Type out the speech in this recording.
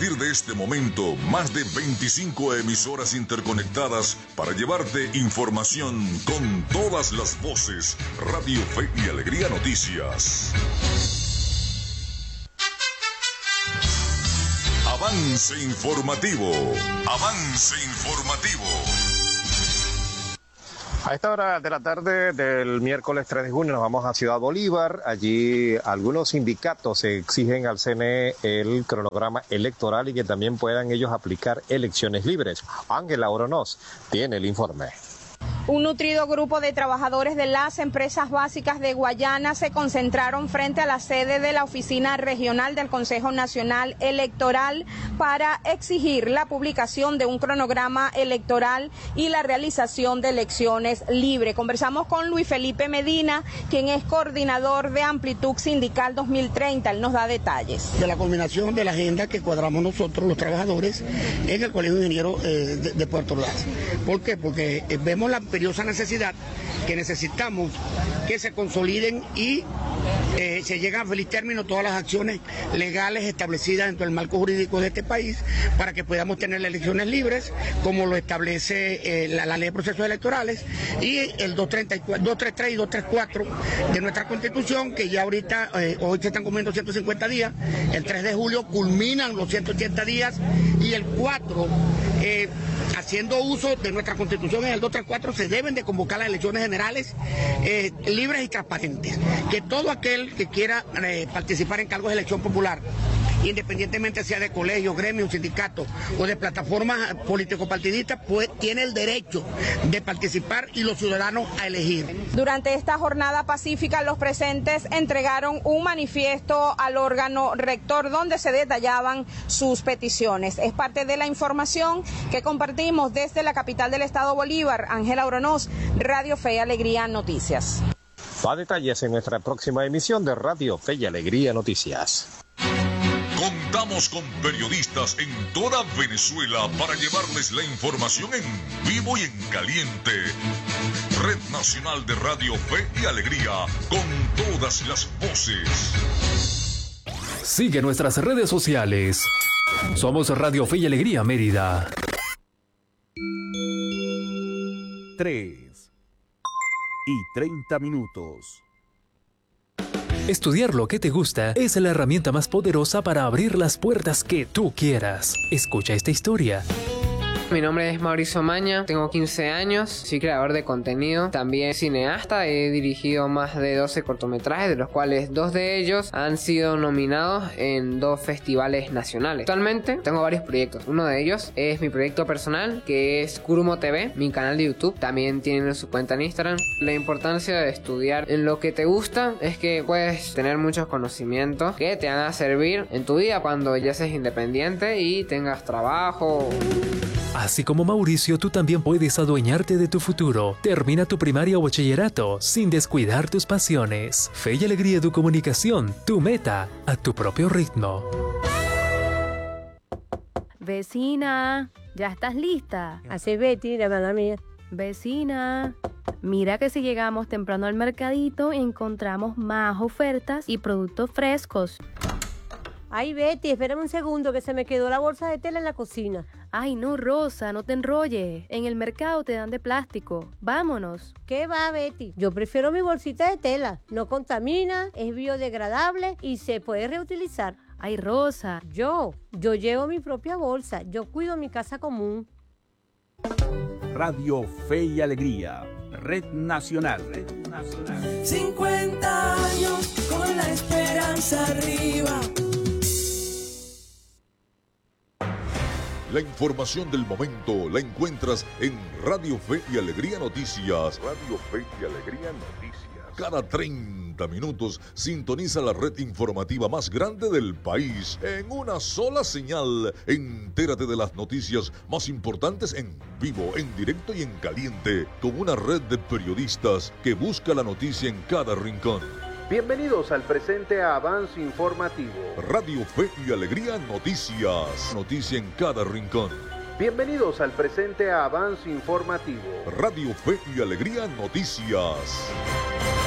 partir de este momento, más de 25 emisoras interconectadas para llevarte información con todas las voces. Radio Fe y Alegría Noticias. Avance informativo. Avance informativo. A esta hora de la tarde del miércoles 3 de junio nos vamos a Ciudad Bolívar. Allí algunos sindicatos exigen al CNE el cronograma electoral y que también puedan ellos aplicar elecciones libres. Ángela Oronoz tiene el informe. Un nutrido grupo de trabajadores de las empresas básicas de Guayana se concentraron frente a la sede de la Oficina Regional del Consejo Nacional Electoral para exigir la publicación de un cronograma electoral y la realización de elecciones libres. Conversamos con Luis Felipe Medina, quien es coordinador de Amplitud Sindical 2030. Él nos da detalles. De la culminación de la agenda que cuadramos nosotros, los trabajadores, en el Colegio de Ingenieros de Puerto Ordaz. ¿Por qué? Porque vemos la imperiosa necesidad que necesitamos que se consoliden y se lleguen a feliz término todas las acciones legales establecidas dentro del marco jurídico de este país para que podamos tener las elecciones libres como lo establece la ley de procesos electorales y el 233 y 234 de nuestra Constitución, que ya ahorita, hoy se están cumpliendo 150 días, el 3 de julio culminan los 180 días y el 4, haciendo uso de nuestra Constitución en el 234, se deben de convocar las elecciones generales libres y transparentes. Que todo aquel que quiera participar en cargos de elección popular, independientemente sea de colegio, gremio, sindicato o de plataformas político-partidistas, pues tiene el derecho de participar y los ciudadanos a elegir. Durante esta jornada pacífica, los presentes entregaron un manifiesto al órgano rector donde se detallaban sus peticiones. Es parte de la información que compartimos desde la capital del estado Bolívar. Ángela Oronoz, Radio Fe y Alegría Noticias. Más detalles en nuestra próxima emisión de Radio Fe y Alegría Noticias. Contamos con periodistas en toda Venezuela para llevarles la información en vivo y en caliente. Red Nacional de Radio Fe y Alegría, con todas las voces. Sigue nuestras redes sociales. Somos Radio Fe y Alegría Mérida. 3:30. Estudiar lo que te gusta es la herramienta más poderosa para abrir las puertas que tú quieras. Escucha esta historia. Mi nombre es Mauricio Maña, tengo 15 años, soy creador de contenido, también cineasta, he dirigido más de 12 cortometrajes, de los cuales 2 de ellos han sido nominados en 2 festivales nacionales. Actualmente tengo varios proyectos, uno de ellos es mi proyecto personal, que es Kurumo TV, mi canal de YouTube, también tienen su cuenta en Instagram. La importancia de estudiar en lo que te gusta es que puedes tener muchos conocimientos que te van a servir en tu vida cuando ya seas independiente y tengas trabajo. Así como Mauricio, tú también puedes adueñarte de tu futuro. Termina tu primaria o bachillerato sin descuidar tus pasiones. Fe y Alegría de Comunicación, tu meta a tu propio ritmo. Vecina, ¿ya estás lista? Así Betty, la hermana mía. Vecina, mira que si llegamos temprano al mercadito encontramos más ofertas y productos frescos. Ay, Betty, espérame un segundo que se me quedó la bolsa de tela en la cocina. Ay, no, Rosa, no te enrolles. En el mercado te dan de plástico. Vámonos. ¿Qué va, Betty? Yo prefiero mi bolsita de tela. No contamina, es biodegradable y se puede reutilizar. Ay, Rosa. Yo llevo mi propia bolsa. Yo cuido mi casa común. Radio Fe y Alegría, Red Nacional. 50 años con la esperanza arriba. La información del momento la encuentras en Radio Fe y Alegría Noticias. Radio Fe y Alegría Noticias. Cada 30 minutos sintoniza la red informativa más grande del país en una sola señal. Entérate de las noticias más importantes en vivo, en directo y en caliente, con una red de periodistas que busca la noticia en cada rincón. Bienvenidos al presente Avance Informativo. Radio Fe y Alegría Noticias. Noticia en cada rincón. Bienvenidos al presente Avance Informativo. Radio Fe y Alegría Noticias.